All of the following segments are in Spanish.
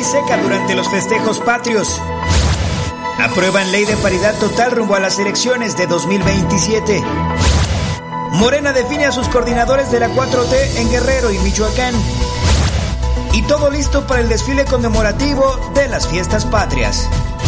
y seca durante los festejos patrios. Aprueban ley de paridad total rumbo a las elecciones de 2027. Morena define a sus coordinadores de la 4T en Guerrero y Michoacán. Y todo listo para el desfile conmemorativo de las fiestas patrias.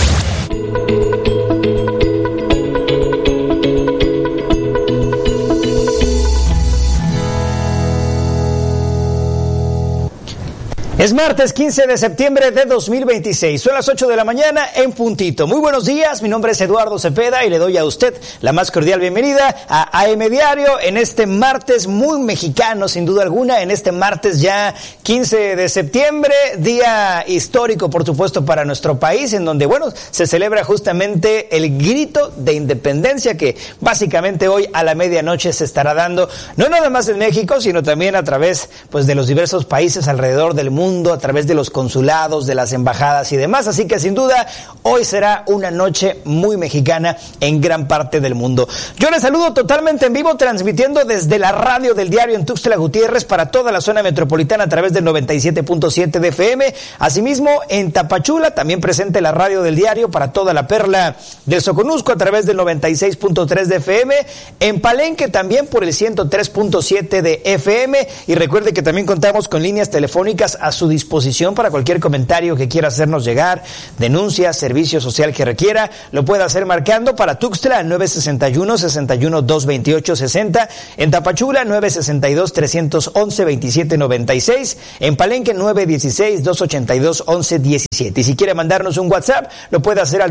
Es martes 15 de septiembre de 2026, son las 8 de la mañana en puntito. Muy buenos días, mi nombre es Eduardo Cepeda y le doy a usted la más cordial bienvenida a AM Diario en este martes muy mexicano, sin duda alguna, en este martes ya 15 de septiembre, día histórico por supuesto para nuestro país, en donde, bueno, se celebra justamente el grito de independencia que básicamente hoy a la medianoche se estará dando, no nada más en México, sino también a través pues de los diversos países alrededor del mundo, a través de los consulados, de las embajadas y demás, así que sin duda hoy será una noche muy mexicana en gran parte del mundo. Yo les saludo totalmente en vivo, transmitiendo desde la radio del diario en Tuxtla Gutiérrez para toda la zona metropolitana a través del 97.7 de FM, asimismo en Tapachula, también presente la radio del diario para toda la perla del Soconusco a través del 96.3 de FM, en Palenque también por el 103.7 de FM, y recuerde que también contamos con líneas telefónicas a su disposición para cualquier comentario que quiera hacernos llegar, denuncia, servicio social que requiera, lo puede hacer marcando para Tuxtla 961-61-228-60, en Tapachula 962-311-2796, en Palenque 916-282-1117. Y si quiere mandarnos un WhatsApp, lo puede hacer al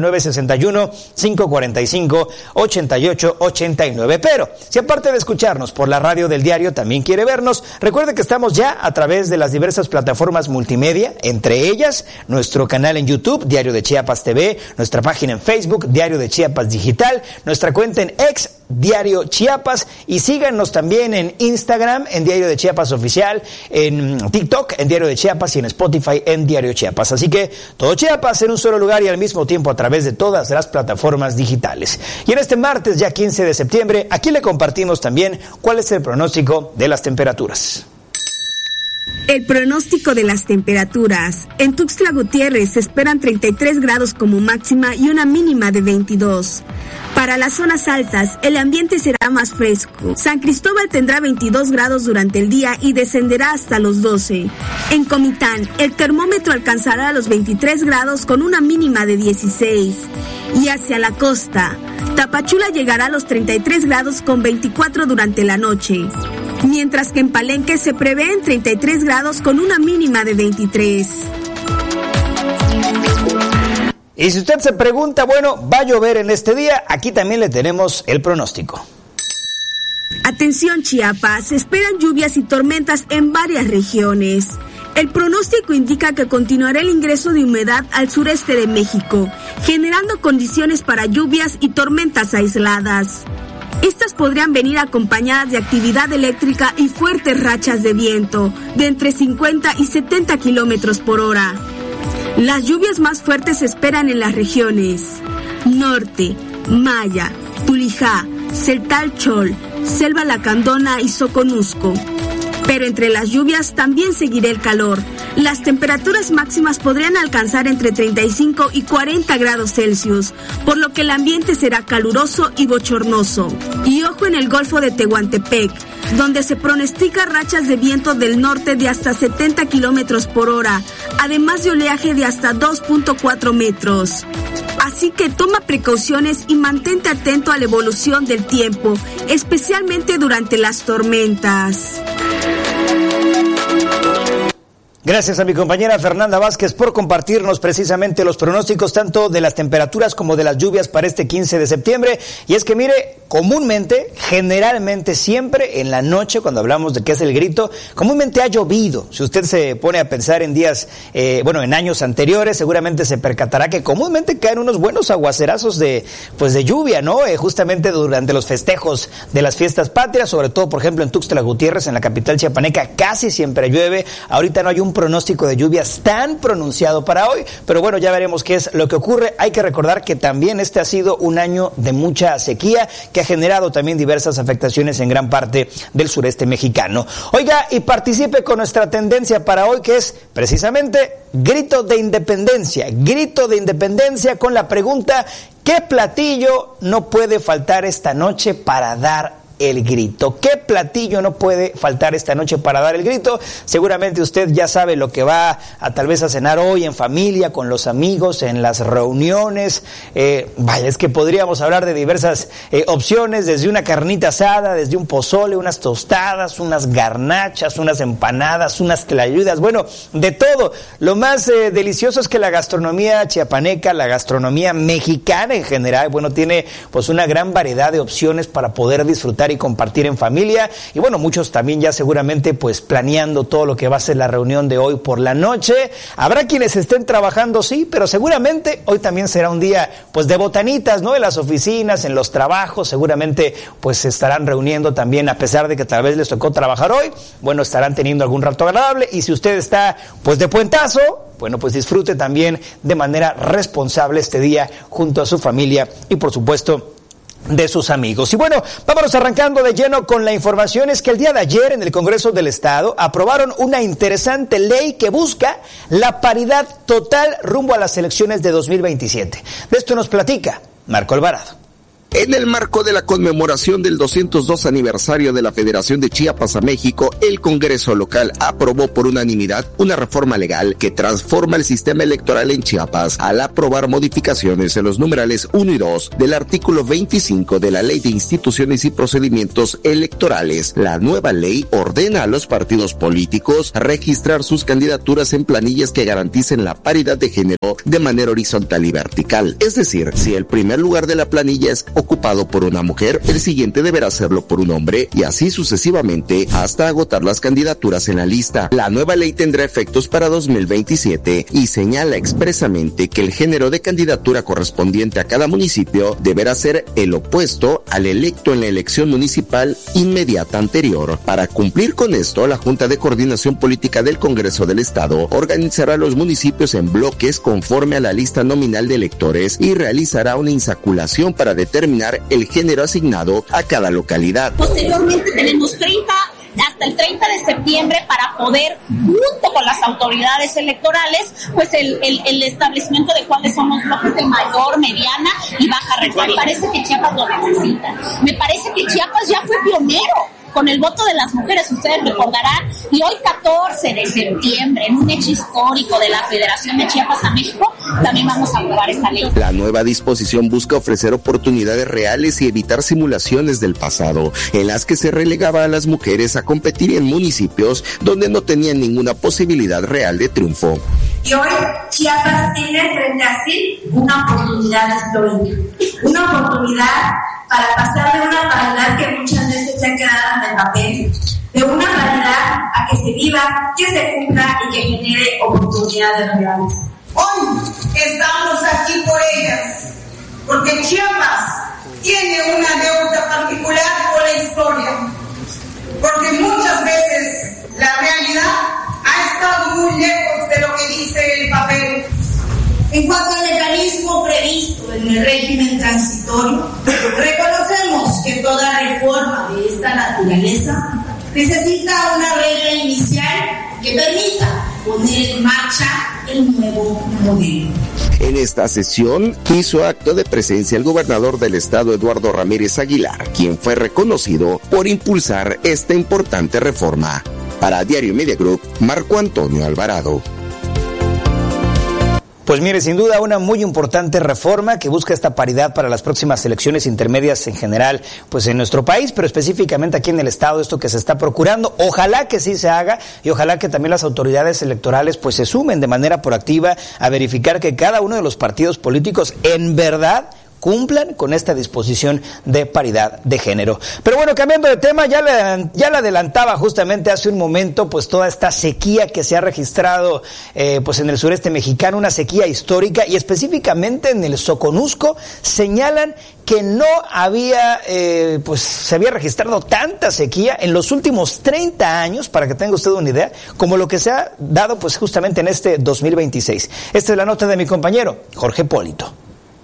961-545-8889. Pero si aparte de escucharnos por la radio del diario también quiere vernos, recuerde que estamos ya a través de las diversas plataformas multimedia, entre ellas nuestro canal en YouTube, Diario de Chiapas TV, nuestra página en Facebook, Diario de Chiapas Digital, nuestra cuenta en X, Diario Chiapas, y síganos también en Instagram, en Diario de Chiapas Oficial, en TikTok, en Diario de Chiapas, y en Spotify, en Diario Chiapas. Así que todo Chiapas en un solo lugar y al mismo tiempo a través de todas las plataformas digitales. Y en este martes, ya 15 de septiembre, aquí le compartimos también cuál es el pronóstico de las temperaturas. El pronóstico de las temperaturas. En Tuxtla Gutiérrez se esperan 33 grados como máxima y una mínima de 22. Para las zonas altas, el ambiente será más fresco. San Cristóbal tendrá 22 grados durante el día y descenderá hasta los 12. En Comitán, el termómetro alcanzará los 23 grados con una mínima de 16. Y hacia la costa, Tapachula llegará a los 33 grados con 24 durante la noche. Mientras que en Palenque se prevén 33 grados con una mínima de 23. Y si usted se pregunta, bueno, ¿va a llover en este día? Aquí también le tenemos el pronóstico. Atención Chiapas, se esperan lluvias y tormentas en varias regiones. El pronóstico indica que continuará el ingreso de humedad al sureste de México, generando condiciones para lluvias y tormentas aisladas. Estas podrían venir acompañadas de actividad eléctrica y fuertes rachas de viento de entre 50 y 70 kilómetros por hora. Las lluvias más fuertes se esperan en las regiones Norte, Maya, Tulijá, Celtal Chol, Selva Lacandona y Soconusco. Pero entre las lluvias también seguirá el calor. Las temperaturas máximas podrían alcanzar entre 35 y 40 grados Celsius, por lo que el ambiente será caluroso y bochornoso. Y ojo en el Golfo de Tehuantepec, donde se pronostica rachas de viento del norte de hasta 70 kilómetros por hora, además de oleaje de hasta 2.4 metros. Así que toma precauciones y mantente atento a la evolución del tiempo, especialmente durante las tormentas. Gracias a mi compañera Fernanda Vázquez por compartirnos precisamente los pronósticos tanto de las temperaturas como de las lluvias para este 15 de septiembre. Y es que mire, comúnmente, generalmente siempre en la noche, cuando hablamos de qué es el grito, comúnmente ha llovido. Si usted se pone a pensar en días, en años anteriores, seguramente se percatará que comúnmente caen unos buenos aguacerazos de lluvia, ¿no? Justamente durante los festejos de las fiestas patrias, sobre todo, por ejemplo, en Tuxtla Gutiérrez, en la capital chiapaneca, casi siempre llueve. Ahorita no hay un pronóstico de lluvias tan pronunciado para hoy, pero bueno, ya veremos qué es lo que ocurre. Hay que recordar que también este ha sido un año de mucha sequía que ha generado también diversas afectaciones en gran parte del sureste mexicano. Oiga, y participe con nuestra tendencia para hoy, que es precisamente grito de independencia con la pregunta: ¿qué platillo no puede faltar esta noche para dar el grito? ¿Qué platillo no puede faltar esta noche para dar el grito? Seguramente usted ya sabe lo que va a tal vez a cenar hoy en familia, con los amigos, en las reuniones. Es que podríamos hablar de diversas opciones, desde una carnita asada, desde un pozole, unas tostadas, unas garnachas, unas empanadas, unas tlayudas, bueno, de todo. Lo más delicioso es que la gastronomía chiapaneca, la gastronomía mexicana en general, bueno, tiene pues una gran variedad de opciones para poder disfrutar y compartir en familia. Y bueno, muchos también ya seguramente pues planeando todo lo que va a ser la reunión de hoy por la noche. Habrá quienes estén trabajando, sí, pero seguramente hoy también será un día pues de botanitas, ¿no? En las oficinas, en los trabajos, seguramente pues se estarán reuniendo también, a pesar de que tal vez les tocó trabajar hoy, bueno, estarán teniendo algún rato agradable. Y si usted está pues de puentazo, bueno, pues disfrute también de manera responsable este día junto a su familia y por supuesto de sus amigos. Y bueno, vámonos arrancando de lleno con la información. Es que el día de ayer en el Congreso del Estado aprobaron una interesante ley que busca la paridad total rumbo a las elecciones de 2027. De esto nos platica Marco Alvarado. En el marco de la conmemoración del 202 aniversario de la Federación de Chiapas a México, el Congreso local aprobó por unanimidad una reforma legal que transforma el sistema electoral en Chiapas al aprobar modificaciones en los numerales 1 y 2 del artículo 25 de la Ley de Instituciones y Procedimientos Electorales. La nueva ley ordena a los partidos políticos registrar sus candidaturas en planillas que garanticen la paridad de género de manera horizontal y vertical. Es decir, si el primer lugar de la planilla es ocupado por una mujer, el siguiente deberá hacerlo por un hombre, y así sucesivamente hasta agotar las candidaturas en la lista. La nueva ley tendrá efectos para 2027 y señala expresamente que el género de candidatura correspondiente a cada municipio deberá ser el opuesto al electo en la elección municipal inmediata anterior. Para cumplir con esto, la Junta de Coordinación Política del Congreso del Estado organizará los municipios en bloques conforme a la lista nominal de electores y realizará una insaculación para determinar el género asignado a cada localidad. Posteriormente tenemos hasta el 30 de septiembre para poder, junto con las autoridades electorales, pues el establecimiento de cuáles son los bloques de mayor, mediana y baja renta. Me parece que Chiapas lo necesita. Me parece que Chiapas ya fue pionero con el voto de las mujeres, ustedes recordarán, y hoy 14 de septiembre, en un hecho histórico de la Federación de Chiapas a México, también vamos a aprobar esta ley. La nueva disposición busca ofrecer oportunidades reales y evitar simulaciones del pasado, en las que se relegaba a las mujeres a competir en municipios donde no tenían ninguna posibilidad real de triunfo. Y hoy Chiapas tiene frente a sí una oportunidad histórica, una oportunidad para pasar de una paridad que muchas veces se ha quedado en el papel, de una paridad a que se viva, que se cumpla y que genere oportunidades reales. Hoy estamos aquí por ellas, porque Chiapas tiene una deuda particular con la historia, porque muchas veces la realidad ha estado muy lejos de lo que dice el papel. En cuanto al mecanismo previsto en el régimen transitorio, reconocemos que toda reforma de esta naturaleza necesita una regla inicial que permita poner en marcha el nuevo modelo. En esta sesión hizo acto de presencia el gobernador del estado, Eduardo Ramírez Aguilar, quien fue reconocido por impulsar esta importante reforma. Para Diario Media Group, Marco Antonio Alvarado. Pues mire, sin duda una muy importante reforma que busca esta paridad para las próximas elecciones intermedias en general, pues en nuestro país, pero específicamente aquí en el estado, esto que se está procurando. Ojalá que sí se haga y ojalá que también las autoridades electorales pues se sumen de manera proactiva a verificar que cada uno de los partidos políticos en verdad cumplan con esta disposición de paridad de género. Pero bueno, cambiando de tema, ya le adelantaba justamente hace un momento pues toda esta sequía que se ha registrado pues en el sureste mexicano, una sequía histórica, y específicamente en el Soconusco señalan que no había, se había registrado tanta sequía en los últimos 30 años, para que tenga usted una idea, como lo que se ha dado pues justamente en este 2026. Esta es la nota de mi compañero Jorge Polito.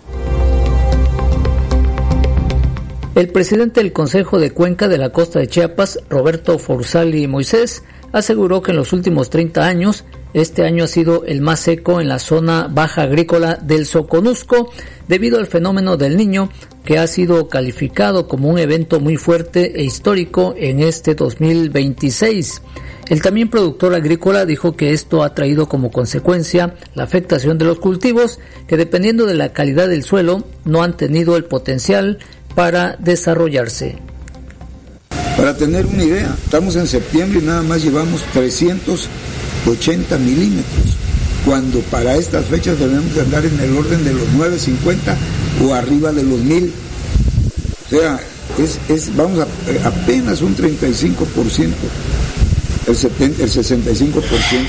El presidente del Consejo de Cuenca de la Costa de Chiapas, Roberto Forzali Moisés, aseguró que en los últimos 30 años, este año ha sido el más seco en la zona baja agrícola del Soconusco, debido al fenómeno del Niño, que ha sido calificado como un evento muy fuerte e histórico en este 2026. El también productor agrícola dijo que esto ha traído como consecuencia la afectación de los cultivos, que dependiendo de la calidad del suelo, no han tenido el potencial para desarrollarse. Para tener una idea, estamos en septiembre y nada más llevamos 380 milímetros, cuando para estas fechas debemos de andar en el orden de los 950 o arriba de los 1000. O sea, vamos a apenas un 35%, el 65%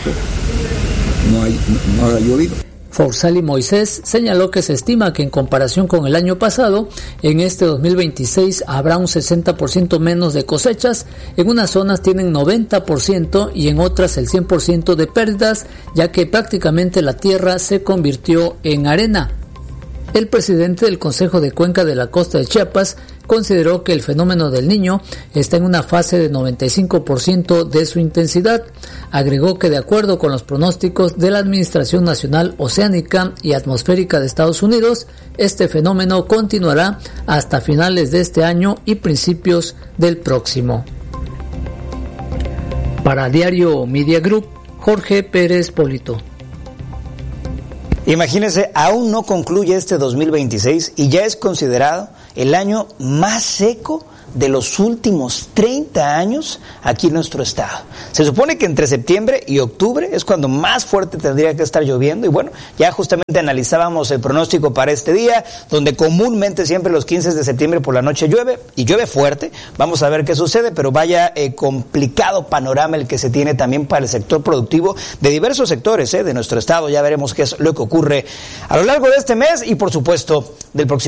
no ha llovido. Forzali Moisés señaló que se estima que en comparación con el año pasado, en este 2026 habrá un 60% menos de cosechas, en unas zonas tienen 90% y en otras el 100% de pérdidas, ya que prácticamente la tierra se convirtió en arena. El presidente del Consejo de Cuenca de la Costa de Chiapas consideró que el fenómeno del Niño está en una fase de 95% de su intensidad. Agregó que de acuerdo con los pronósticos de la Administración Nacional Oceánica y Atmosférica de Estados Unidos, este fenómeno continuará hasta finales de este año y principios del próximo. Para Diario Media Group, Jorge Pérez Polito. Imagínense, aún no concluye este 2026 y ya es considerado el año más seco de los últimos 30 años aquí en nuestro estado. Se supone que entre septiembre y octubre es cuando más fuerte tendría que estar lloviendo, y bueno, ya justamente analizábamos el pronóstico para este día, donde comúnmente siempre los 15 de septiembre por la noche llueve, y llueve fuerte. Vamos a ver qué sucede, pero vaya complicado panorama el que se tiene también para el sector productivo de diversos sectores de nuestro estado. Ya veremos qué es lo que ocurre a lo largo de este mes y por supuesto del próximo